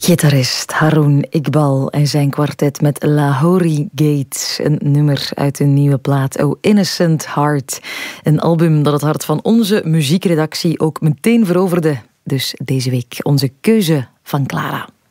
Gitarist Haroon Iqbal en zijn kwartet met Lahori Gate. Een nummer uit een nieuwe plaat, Oh Innocent Heart. Een album dat het hart van onze muziekredactie ook meteen veroverde. Dus deze week onze keuze van Clara.